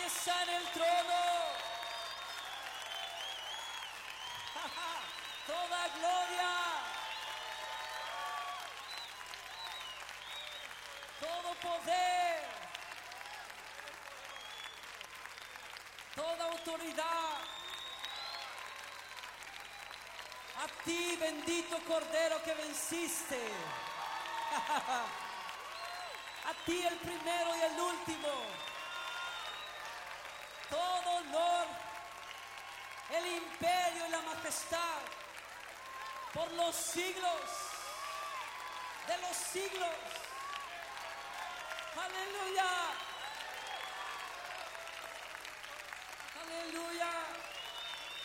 que está en el trono. Toda gloria, todo poder, toda autoridad, a ti, bendito Cordero que venciste. A ti, el primero y el último. Todo honor, el imperio y la majestad por los siglos de los siglos. Aleluya. Aleluya.